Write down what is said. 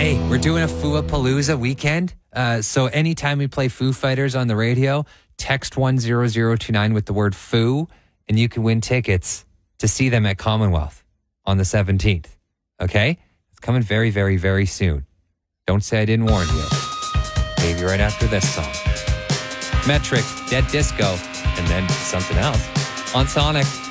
Hey, we're doing a Foo-a-Palooza weekend. So anytime we play Foo Fighters on the radio, text 10029 with the word Foo, and you can win tickets to see them at Commonwealth on the 17th. Okay? It's coming very, very, very soon. Don't say I didn't warn you. Maybe right after this song. Metric, Dead Disco, and then something else on Sonic.